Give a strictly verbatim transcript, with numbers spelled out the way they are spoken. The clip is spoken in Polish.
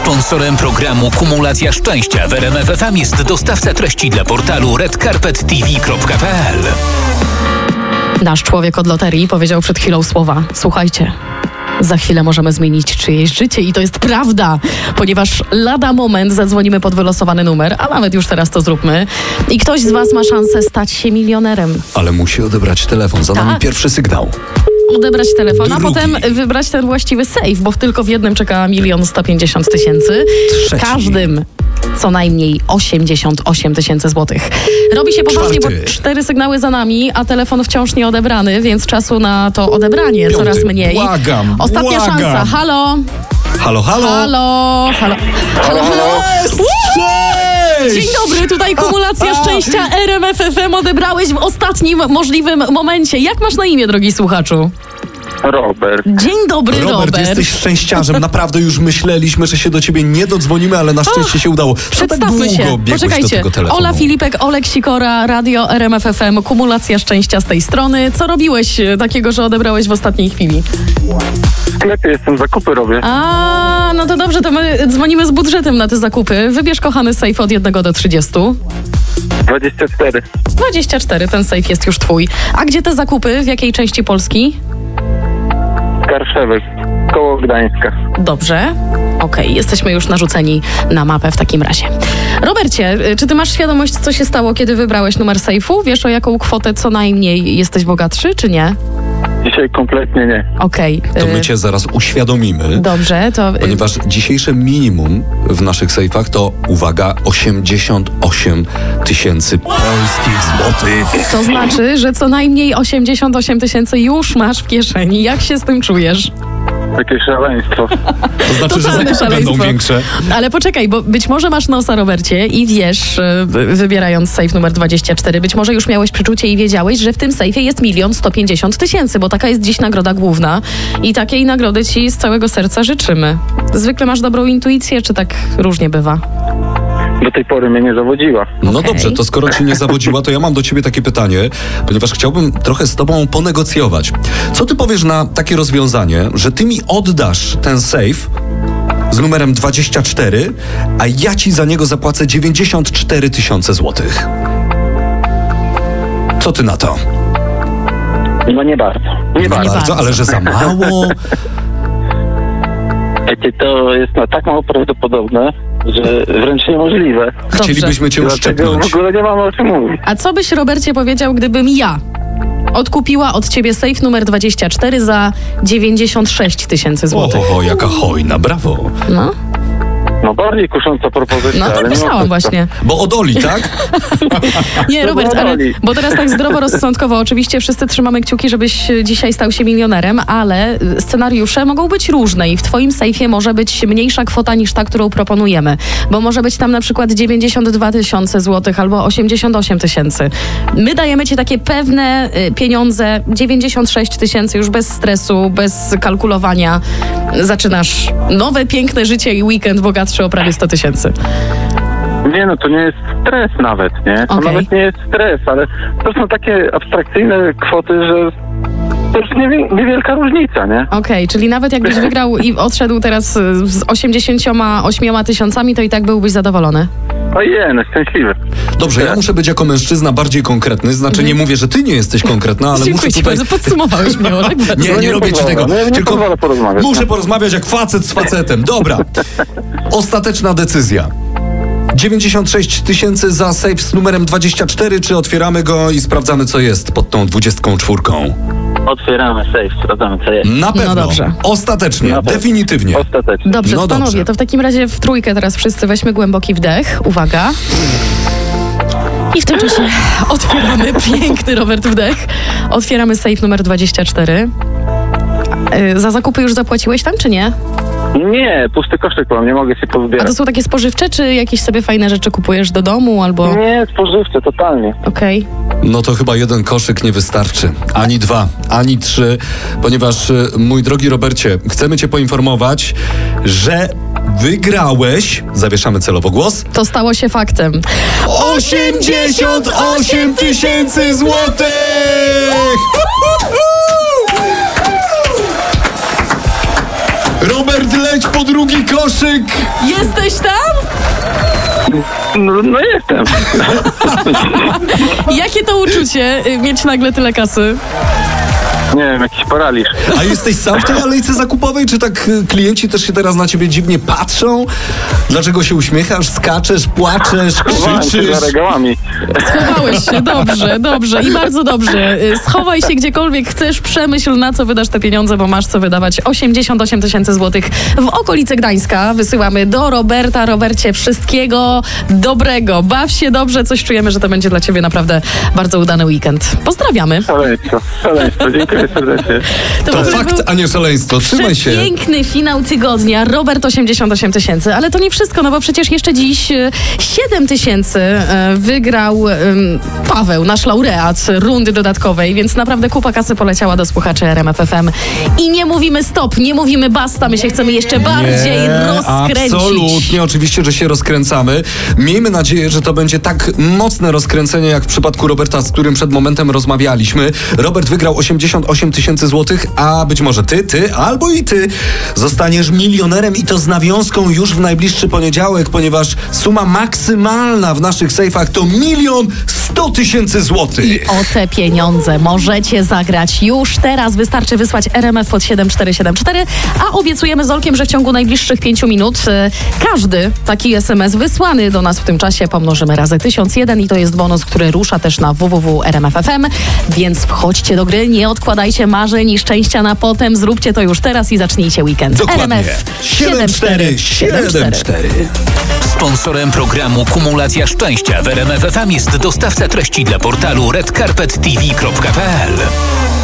Sponsorem programu Kumulacja Szczęścia w R M F F M jest dostawca treści dla portalu red carpet t v kropka p l. Nasz człowiek od loterii powiedział przed chwilą słowa: słuchajcie, za chwilę możemy zmienić czyjeś życie i to jest prawda, ponieważ lada moment zadzwonimy pod wylosowany numer, a nawet już teraz to zróbmy i ktoś z was ma szansę stać się milionerem. Ale musi odebrać telefon, za nami Tak. pierwszy sygnał. Odebrać telefon, a Drugi. potem wybrać ten właściwy safe, bo tylko w jednym czeka milion sto pięćdziesiąt tysięcy, w Trzeci. każdym co najmniej osiemdziesiąt osiem tysięcy złotych. Robi się poważnie, Czwarty. bo cztery sygnały za nami, a telefon wciąż nie odebrany, więc czasu na to odebranie Piąty. coraz mniej. Błagam, Ostatnia błagam. szansa. Halo? Halo, halo? Halo? Halo? Halo? Halo? Cześć! Dzień dobry, tutaj kumulacja szczęścia R M F F M odebrałeś w ostatnim możliwym momencie. Jak masz na imię, drogi słuchaczu? Robert. Dzień dobry, Robert, Robert. jesteś szczęściarzem. Naprawdę już myśleliśmy, że się do ciebie nie dodzwonimy, ale na szczęście się udało. Co tak Przedstawmy długo się. biegłeś do Poczekajcie. tego telefonu? Ola Filipek, Olek Sikora, Radio R M F F M, kumulacja szczęścia z tej strony. Co robiłeś e, takiego, że odebrałeś w ostatniej chwili? W sklepie jestem, zakupy robię. A, no to dobrze, to my dzwonimy z budżetem na te zakupy. Wybierz, kochany, safe od jednego do trzydziestu. dwadzieścia cztery. dwadzieścia cztery, ten safe jest już twój. A gdzie te zakupy? W jakiej części Polski? Karszewek. Koło Gdańska. Dobrze. Okej, jesteśmy już narzuceni na mapę w takim razie. Robercie, y, czy ty masz świadomość, co się stało, kiedy wybrałeś numer sejfu? Wiesz, o jaką kwotę co najmniej jesteś bogatszy, czy nie? Dzisiaj kompletnie nie. Okej. To y, my cię zaraz uświadomimy. Dobrze, to... y, Ponieważ dzisiejsze minimum w naszych sejfach to, uwaga, osiemdziesiąt osiem tysięcy polskich złotych. To znaczy, że co najmniej osiemdziesiąt osiem tysięcy już masz w kieszeni. Jak się z tym czujesz? Takie szaleństwo. To znaczy, że Totalne zakupy będą szaleństwo. większe. Ale poczekaj, bo być może masz nosa, Robercie, i wiesz, y, wybierając safe numer dwadzieścia cztery, być może już miałeś przeczucie i wiedziałeś, że w tym sejfie jest milion sto pięćdziesiąt tysięcy, bo taka jest dziś nagroda główna i takiej nagrody ci z całego serca życzymy. Zwykle masz dobrą intuicję, czy tak różnie bywa? Do tej pory mnie nie zawodziła. No Okej. dobrze, to skoro cię nie zawodziła, to ja mam do ciebie takie pytanie, ponieważ chciałbym trochę z tobą ponegocjować. Co ty powiesz na takie rozwiązanie, że ty mi oddasz ten safe z numerem dwadzieścia cztery, a ja ci za niego zapłacę dziewięćdziesiąt cztery tysiące złotych? Co ty na to? No nie bardzo. Nie Nie bardzo. bardzo, ale że za mało? Wiecie, to jest no, tak mało prawdopodobne, że wręcz niemożliwe. Chcielibyśmy cię Dlatego uszczepnąć. w ogóle nie mamy o czym mówić. A co byś, Robercie, powiedział, gdybym ja odkupiła od ciebie safe numer dwadzieścia cztery za dziewięćdziesiąt sześć tysięcy złotych? O, jaka hojna, brawo. No, No bardziej kusząca propozycja, no ale tak nie ma myślałam co. właśnie. Bo od Oli, tak? Nie, To Robert, było ale, roli. bo teraz tak zdroworozsądkowo, oczywiście wszyscy trzymamy kciuki, żebyś dzisiaj stał się milionerem, ale scenariusze mogą być różne i w twoim sejfie może być mniejsza kwota niż ta, którą proponujemy, bo może być tam na przykład dziewięćdziesiąt dwa tysiące złotych albo osiemdziesiąt osiem tysięcy. My dajemy ci takie pewne y, pieniądze, dziewięćdziesiąt sześć tysięcy już bez stresu, bez kalkulowania. Zaczynasz nowe, piękne życie i weekend bogatszy o prawie sto tysięcy. Nie, no to nie jest stres nawet, nie? To Okej. nawet nie jest stres, ale to są takie abstrakcyjne kwoty, że to już niewi- niewielka różnica, nie? Okej, czyli nawet jakbyś wygrał i odszedł teraz y, z osiemdziesięcioma ośmioma tysiącami, to i tak byłbyś zadowolony. Ojej, no szczęśliwy. Dobrze, ja muszę być jako mężczyzna bardziej konkretny, znaczy nie mówię, że ty nie jesteś konkretna, ale Mhm. Dziękuję muszę ci tutaj... bardzo, podsumowałeś mnie, Olek. Nie, No nie nie robię ci pozwolę, tego. no ja nie tylko pozwolę porozmawiać, muszę no. porozmawiać jak facet z facetem. Dobra. Ostateczna decyzja. dziewięćdziesiąt sześć tysięcy za safe z numerem dwadzieścia cztery, czy otwieramy go i sprawdzamy, co jest pod tą dwudziestką czwórką? Otwieramy safe, sprawdzamy co jest. Na pewno. No dobrze. Ostatecznie, Na pewno. definitywnie. Ostatecznie. Dobrze, No panowie, dobrze. to w takim razie w trójkę teraz wszyscy weźmy głęboki wdech. Uwaga. I w tym czasie otwieramy piękny, Robert, wdech. Otwieramy safe numer dwadzieścia cztery. Yy, za zakupy już zapłaciłeś tam, czy nie? Nie, pusty koszyk mam, nie mogę się A pozbierać. to są takie spożywcze, czy jakieś sobie fajne rzeczy kupujesz do domu, albo... Nie, spożywcze, totalnie. Okej. No to chyba jeden koszyk nie wystarczy. Ani dwa, ani trzy, ponieważ, y, mój drogi Robercie, chcemy cię poinformować, że wygrałeś, zawieszamy celowo głos, To stało się faktem. osiemdziesiąt osiem tysięcy złotych! Robert, ، leć po drugi koszyk! Jesteś tam? No, no jestem. Jakie to uczucie, y, mieć nagle tyle kasy? Nie wiem, jakiś paraliż. A jesteś sam w tej alejce zakupowej? Czy tak y, klienci też się teraz na ciebie dziwnie patrzą? Dlaczego się uśmiechasz, skaczesz, płaczesz, Chowałem się krzyczysz? za regałami. Schowałeś się, dobrze, dobrze i bardzo dobrze. Y, Schowaj się gdziekolwiek chcesz, przemyśl, na co wydasz te pieniądze, bo masz co wydawać. osiemdziesiąt osiem tysięcy złotych w okolicy Gdańska wysyłamy do Roberta. Robercie, wszystkiego dobrego. Baw się dobrze, coś czujemy, że to będzie dla ciebie naprawdę bardzo udany weekend. Pozdrawiamy. Szaleństwo, szaleństwo. Dziękuję serdecznie. To w ogóle fakt, był a nie szaleństwo. Trzymaj się. Piękny finał tygodnia. Robert osiemdziesiąt osiem tysięcy, ale to nie wszystko, no bo przecież jeszcze dziś e, siedem tysięcy e, wygrał e, Paweł, nasz laureat rundy dodatkowej, więc naprawdę kupa kasy poleciała do słuchaczy R M F F M. I nie mówimy stop, nie mówimy basta, my się chcemy jeszcze bardziej Nie, rozkręcić. absolutnie, oczywiście, że się rozkręcamy. Miejmy nadzieję, że to będzie tak mocne rozkręcenie, jak w przypadku Roberta, z którym przed momentem rozmawialiśmy. Robert wygrał osiemdziesiąt osiem tysięcy złotych, a być może ty, ty, albo i ty zostaniesz milionerem i to z nawiązką już w najbliższy poniedziałek, ponieważ suma maksymalna w naszych sejfach to milion sto tysięcy złotych. O te pieniądze możecie zagrać już teraz. Wystarczy wysłać R M F pod siedem cztery siedem cztery, a obiecujemy z Olkiem, że w ciągu najbliższych pięciu minut e, każdy taki S M S wysłany do nas w tym czasie pomnożymy razy tysiąc jeden i to jest bonus, który rusza też na w w w kropka r m f f m, więc wchodźcie do gry, nie odkładajcie marzeń i szczęścia na potem, zróbcie to już teraz i zacznijcie weekend. Dokładnie. R M F siedem cztery siedem cztery. Sponsorem programu Kumulacja Szczęścia w R M F F M jest dostawca treści dla portalu red carpet t v kropka p l.